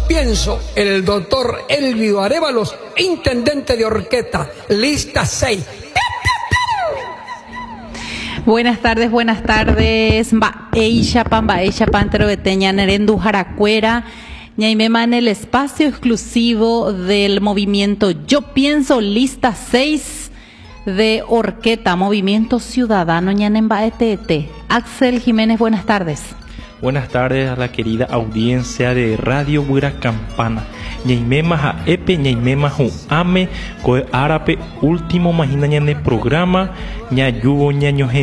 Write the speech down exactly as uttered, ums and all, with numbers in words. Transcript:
pienso, el doctor Elvio Arévalos, intendente de Horqueta, lista seis. Buenas tardes, buenas tardes. Eisha Pamba, Eisha Pantero Beteña, Nerendu Jaracuera, Ñaimema en el espacio exclusivo del movimiento Yo Pienso, lista seis de Horqueta, Movimiento Ciudadano Ñanembaetete. Axel Jiménez, buenas tardes. Buenas tardes a la querida audiencia de Radio Buira Campana. Ñaimema a epe, ñaimema hu ame, coe árape, último imagina ñane programa, ñayugo ñañoje.